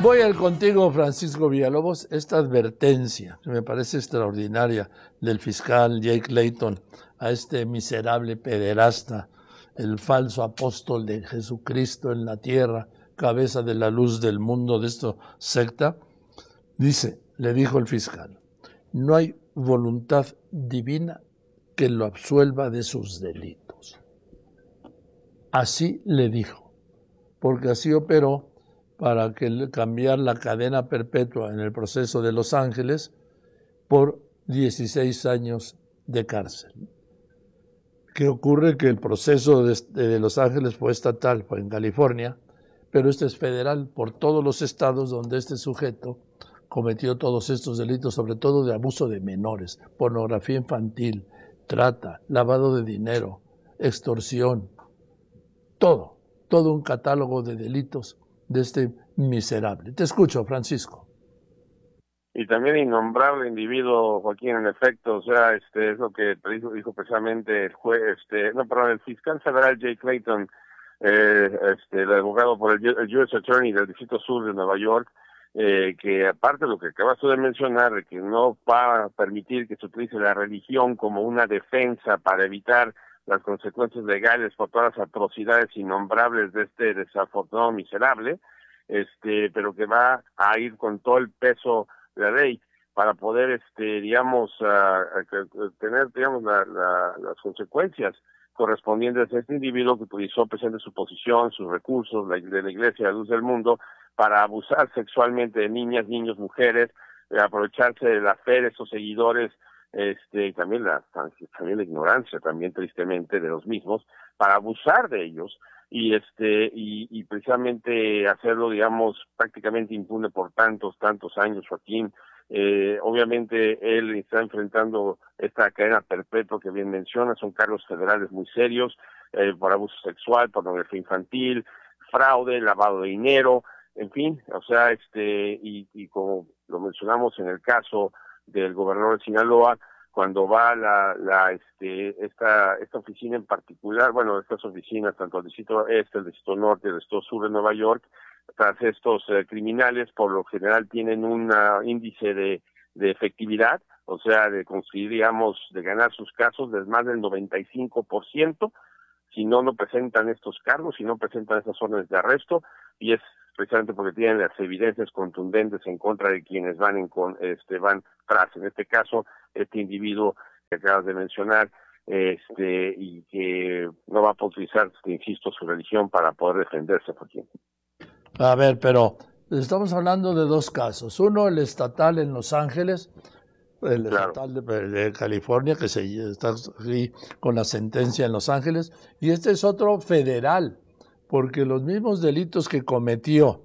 Voy a ir contigo, Francisco Villalobos. Esta advertencia, que me parece extraordinaria, del fiscal Jake Layton a este miserable pederasta, el falso apóstol de Jesucristo en la tierra, cabeza de la luz del mundo de esta secta, dice, le dijo el fiscal, no hay voluntad divina que lo absuelva de sus delitos. Así le dijo, porque así operó para cambiar la cadena perpetua en el proceso de Los Ángeles por 16 años de cárcel. ¿Qué ocurre? Que el proceso de Los Ángeles fue estatal, fue en California, pero este es federal por todos los estados donde este sujeto cometió todos estos delitos, sobre todo de abuso de menores, pornografía infantil, trata, lavado de dinero, extorsión, todo un catálogo de delitos de este miserable. Te escucho, Francisco. Y también innombrable individuo, Joaquín, en efecto, o sea, es lo que dijo precisamente el juez, el fiscal federal Jake Layton, el abogado por el U.S. Attorney del Distrito Sur de Nueva York, que aparte de lo que acabas tú de mencionar, de que no va a permitir que se utilice la religión como una defensa para evitar las consecuencias legales por todas las atrocidades innombrables de este desafortunado miserable, pero que va a ir con todo el peso de la ley para poder, tener, digamos, las consecuencias correspondientes a este individuo que utilizó presente su posición, sus recursos de la Iglesia de la Luz del Mundo para abusar sexualmente de niñas, niños, mujeres, aprovecharse de la fe de esos seguidores, y también la ignorancia, también tristemente, de los mismos, para abusar de ellos y precisamente hacerlo, digamos, prácticamente impune por tantos años, Joaquín. Obviamente él está enfrentando esta cadena perpetua que bien menciona, son cargos federales muy serios, por abuso sexual, pornografía infantil, fraude, lavado de dinero, en fin, o sea, y como lo mencionamos en el caso del gobernador de Sinaloa, cuando va esta oficina en particular, bueno, estas oficinas, tanto el Distrito Este, el Distrito Norte y el Distrito Sur de Nueva York, tras estos criminales, por lo general tienen un índice de efectividad, o sea, de conseguir, digamos, de ganar sus casos de más del 95%, si no presentan estos cargos, si no presentan esas órdenes de arresto, y es precisamente porque tienen las evidencias contundentes en contra de quienes van tras, en este caso, este individuo que acabas de mencionar, y que no va a utilizar, insisto, su religión para poder defenderse, Joaquín. A ver, pero estamos hablando de dos casos. Uno, el estatal en Los Ángeles, el estatal de California, que está aquí con la sentencia en Los Ángeles, y este es otro federal, porque los mismos delitos que cometió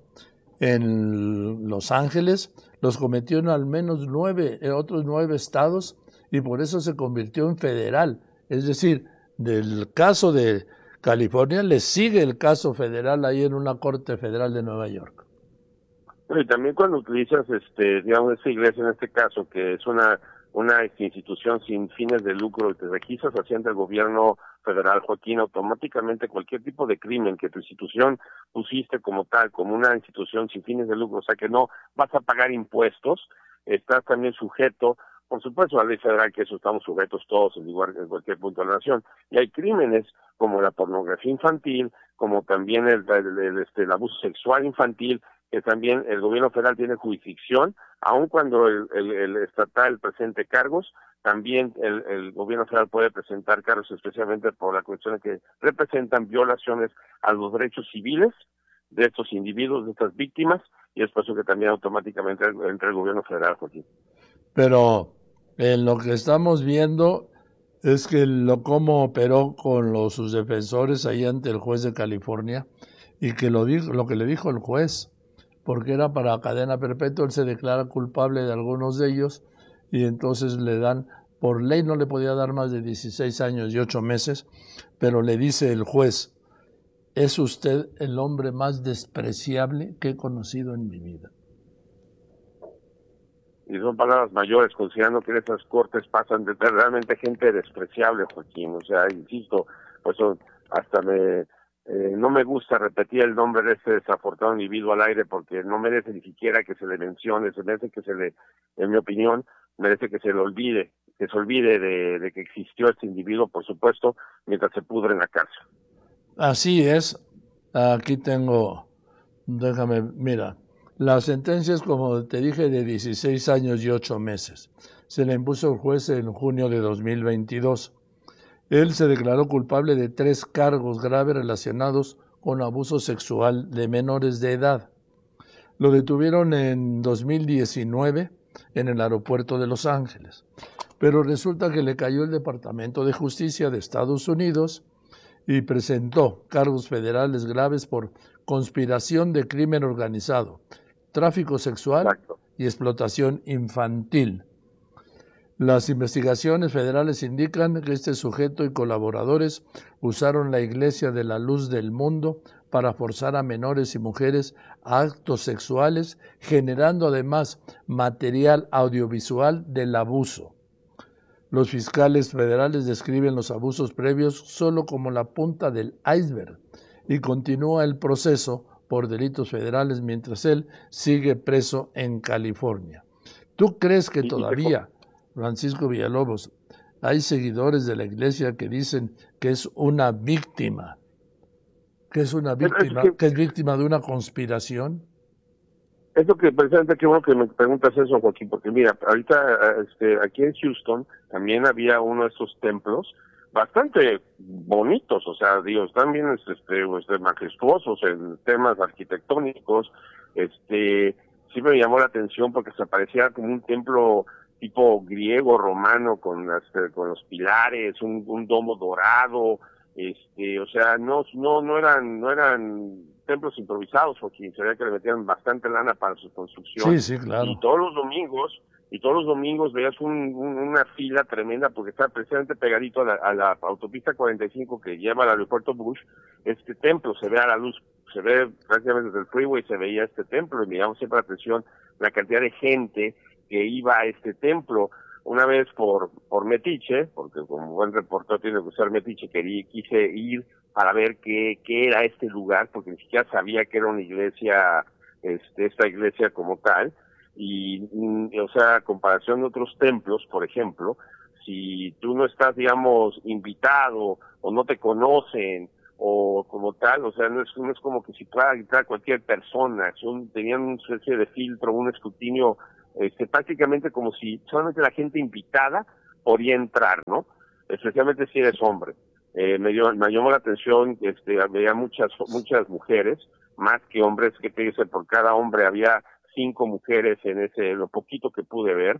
en Los Ángeles los cometió en al menos otros 9 estados, y por eso se convirtió en federal. Es decir, del caso de California le sigue el caso federal ahí en una corte federal de Nueva York. Y también cuando utilizas, digamos, esa iglesia en este caso, que es una institución sin fines de lucro y te registras haciendo el gobierno federal, Joaquín, automáticamente cualquier tipo de crimen que tu institución pusiste como tal, como una institución sin fines de lucro, o sea que no vas a pagar impuestos, estás también sujeto, por supuesto, a la ley federal, que eso estamos sujetos todos en cualquier punto de la nación, y hay crímenes como la pornografía infantil, como también el abuso sexual infantil, que también el gobierno federal tiene jurisdicción, aun cuando el estatal presente cargos, también el gobierno federal puede presentar cargos especialmente por la cuestión de que representan violaciones a los derechos civiles de estos individuos, de estas víctimas, y es por eso que también automáticamente entra el gobierno federal, Joaquín. Pero en lo que estamos viendo es que cómo operó con sus defensores ahí ante el juez de California, y que lo que le dijo el juez, porque era para cadena perpetua, él se declara culpable de algunos de ellos, y entonces le dan, por ley no le podía dar más de 16 años y 8 meses, pero le dice el juez, es usted el hombre más despreciable que he conocido en mi vida. Y son palabras mayores, considerando que en esas cortes pasan realmente gente despreciable, Joaquín. O sea, insisto, pues hasta me no me gusta repetir el nombre de este desafortunado individuo al aire porque no merece ni siquiera que se le mencione, se merece que se le, en mi opinión, merece que se le olvide, que se olvide de que existió este individuo, por supuesto, mientras se pudre en la cárcel. Así es. Aquí tengo, déjame, mira, la sentencia es, como te dije, de 16 años y 8 meses. Se le impuso el juez en junio de 2022. Él se declaró culpable de 3 cargos graves relacionados con abuso sexual de menores de edad. Lo detuvieron en 2019 en el aeropuerto de Los Ángeles, pero resulta que le cayó el Departamento de Justicia de Estados Unidos y presentó cargos federales graves por conspiración de crimen organizado, tráfico sexual Exacto. y explotación infantil. Las investigaciones federales indican que este sujeto y colaboradores usaron la Iglesia de la Luz del Mundo para forzar a menores y mujeres a actos sexuales, generando además material audiovisual del abuso. Los fiscales federales describen los abusos previos solo como la punta del iceberg y continúa el proceso por delitos federales mientras él sigue preso en California. ¿Tú crees que todavía, Francisco Villalobos, hay seguidores de la Iglesia que dicen que es una víctima, que es víctima de una conspiración? Es lo que precisamente, qué bueno que me preguntas eso, Joaquín, porque mira, ahorita aquí en Houston también había uno de esos templos bastante bonitos, o sea, digo, están bien majestuosos en temas arquitectónicos. Sí me llamó la atención porque se parecía como un templo tipo griego, romano, con los pilares, un domo dorado, o sea, no eran templos improvisados, porque se ve que le metían bastante lana para su construcción. Sí, claro. Y todos los domingos veías una fila tremenda porque estaba precisamente pegadito a la autopista 45 que lleva al aeropuerto Bush. Este templo se ve a la luz, se ve prácticamente desde el freeway, se veía este templo, y me llamó siempre la atención la cantidad de gente que iba a este templo. Una vez por metiche, porque como buen reportero tiene que usar metiche, quise ir para ver qué era este lugar, porque ni siquiera sabía que era una iglesia, esta iglesia como tal, y o sea, a comparación de otros templos, por ejemplo, si tú no estás, digamos, invitado, o no te conocen, o como tal, o sea, no es como que si pueda entrar cualquier persona, tenían una especie de filtro, un escrutinio, prácticamente como si solamente la gente invitada podía entrar, ¿no? Especialmente si eres hombre. Me llamó la atención, había muchas mujeres, más que hombres, que te dice, por cada hombre había 5 mujeres lo poquito que pude ver,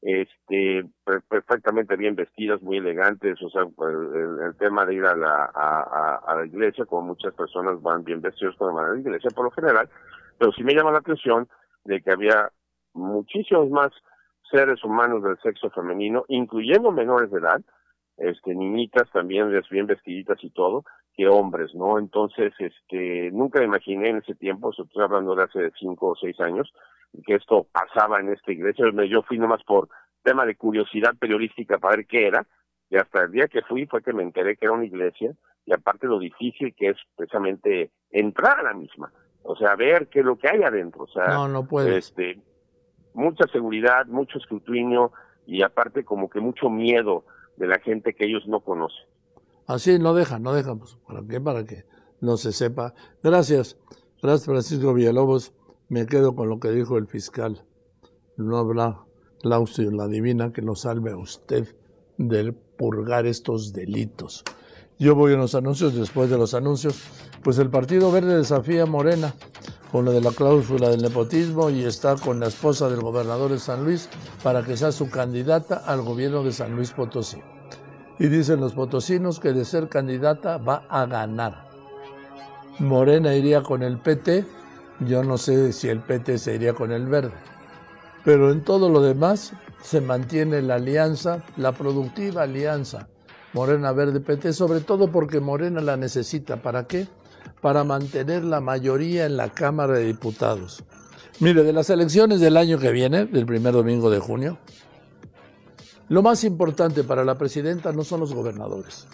perfectamente bien vestidas, muy elegantes, o sea, el tema de ir a la iglesia, como muchas personas van bien vestidos cuando van a la iglesia por lo general, pero sí me llama la atención de que había muchísimos más seres humanos del sexo femenino, incluyendo menores de edad, niñitas también bien vestiditas y todo, que hombres, ¿no? Entonces, nunca me imaginé en ese tiempo, estoy hablando de hace 5 o 6 años, que esto pasaba en esta iglesia. Yo fui nomás por tema de curiosidad periodística para ver qué era, y hasta el día que fui fue que me enteré que era una iglesia, y aparte lo difícil que es precisamente entrar a la misma, o sea, ver qué es lo que hay adentro, o sea, no puedes. Mucha seguridad, mucho escrutinio, y aparte como que mucho miedo de la gente que ellos no conocen. Así no dejan, pues, para que no se sepa. Gracias, Francisco Villalobos. Me quedo con lo que dijo el fiscal. No habrá clausio en la divina que nos salve a usted de purgar estos delitos. Yo voy a los anuncios. Después de los anuncios, pues el Partido Verde desafía a Morena con lo de la cláusula del nepotismo y está con la esposa del gobernador de San Luis para que sea su candidata al gobierno de San Luis Potosí. Y dicen los potosinos que de ser candidata va a ganar. Morena iría con el PT, yo no sé si el PT se iría con el Verde. Pero en todo lo demás se mantiene la alianza, la productiva alianza Morena Verde PT, sobre todo porque Morena la necesita. ¿Para qué? Para mantener la mayoría en la Cámara de Diputados. Mire, de las elecciones del año que viene, del primer domingo de junio, lo más importante para la presidenta no son los gobernadores.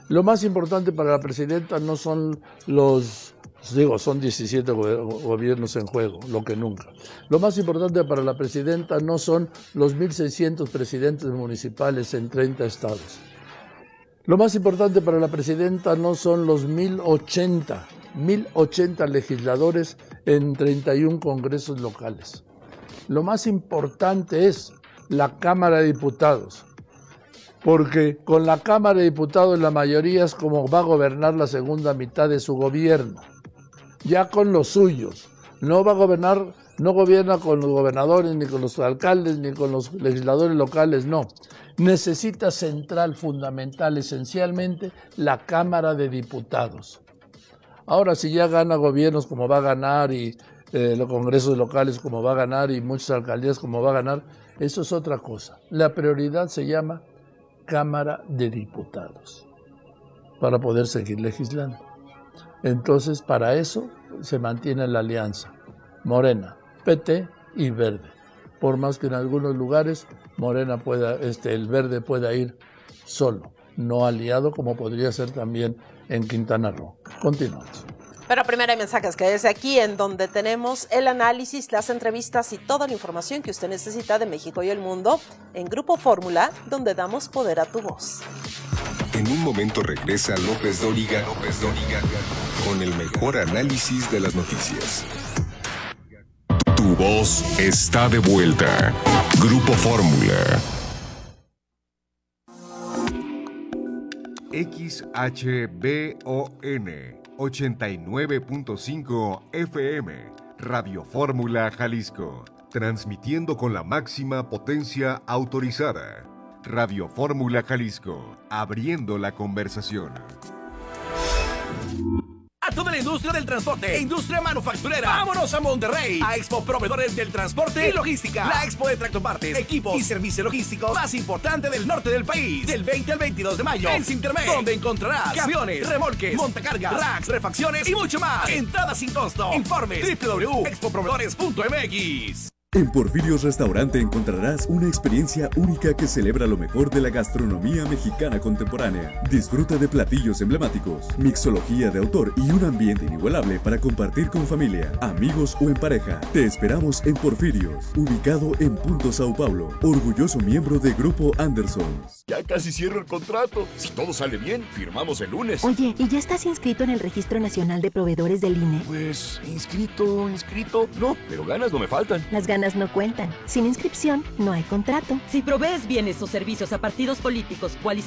Lo más importante para la presidenta no son son 17 gobiernos en juego, lo que nunca. Lo más importante para la presidenta no son los 1.600 presidentes municipales en 30 estados. Lo más importante para la presidenta no son los 1.080 legisladores en 31 congresos locales. Lo más importante es la Cámara de Diputados, porque con la Cámara de Diputados la mayoría es como va a gobernar la segunda mitad de su gobierno, ya con los suyos. No va a gobernar, no gobierna con los gobernadores, ni con los alcaldes, ni con los legisladores locales, no. Necesita central, fundamental, esencialmente, la Cámara de Diputados. Ahora, si ya gana gobiernos como va a ganar y los congresos locales como va a ganar y muchas alcaldías como va a ganar, eso es otra cosa. La prioridad se llama Cámara de Diputados para poder seguir legislando. Entonces, para eso se mantiene la alianza Morena, PT y Verde. Por más que en algunos lugares Morena el Verde pueda ir solo, no aliado como podría ser también en Quintana Roo. Continuamos. Pero primero hay mensajes que desde aquí, en donde tenemos el análisis, las entrevistas y toda la información que usted necesita de México y el mundo en Grupo Fórmula, donde damos poder a tu voz. En un momento regresa López Dóriga con el mejor análisis de las noticias. Tu voz está de vuelta. Grupo Fórmula. XHBON 89.5 FM, Radio Fórmula Jalisco, transmitiendo con la máxima potencia autorizada. Radio Fórmula Jalisco, abriendo la conversación. A toda la industria del transporte e industria manufacturera, vámonos a Monterrey, a Expo Proveedores del Transporte y Logística, la expo de tractopartes, equipos y servicios logísticos más importante del norte del país, del 20 al 22 de mayo, en Cintermex, donde encontrarás camiones, remolques, montacargas, racks, refacciones y mucho más. Entrada sin costo. Informes www.expoproveedores.mx. En Porfirios Restaurante encontrarás una experiencia única que celebra lo mejor de la gastronomía mexicana contemporánea. Disfruta de platillos emblemáticos, mixología de autor y un ambiente inigualable para compartir con familia, amigos o en pareja. Te esperamos en Porfirios, ubicado en Punto Sao Paulo, orgulloso miembro de Grupo Anderson. Ya casi cierro el contrato. Si todo sale bien, firmamos el lunes. Oye, ¿y ya estás inscrito en el Registro Nacional de Proveedores del INE? Pues, inscrito, no, pero ganas no me faltan. Las ganas no cuentan. Sin inscripción, no hay contrato. Si provees bienes o servicios a partidos políticos, coaliciones